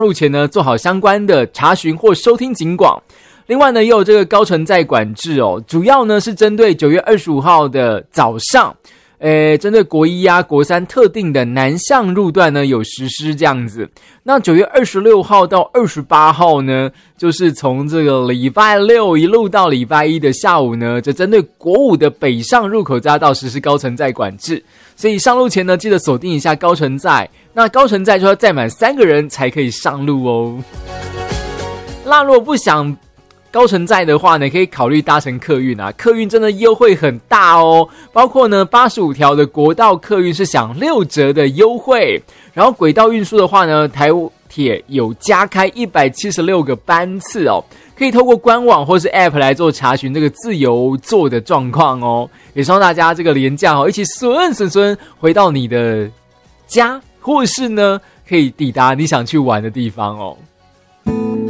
入前呢做好相关的查询或收听警广。另外呢也有这个高乘载管制哦，主要呢是针对9月25号的早上，针对国一啊、国三特定的南向路段呢有实施这样子。那9月26号到28号呢，就是从这个礼拜六一路到礼拜一的下午呢，就针对国五的北上入口匝道实施高乘载管制。所以上路前呢，记得锁定一下高乘载。那高乘载就要载满3个人才可以上路哦。那如果不想高乘载的话呢，可以考虑搭乘客运啊，客运真的优惠很大哦，包括呢85条的国道客运是享6折的优惠，然后轨道运输的话呢，台铁有加开176个班次哦，可以透过官网或是 App 来做查询这个自由座的状况哦，也希望大家这个连假一起顺回到你的家，或是呢可以抵达你想去玩的地方哦。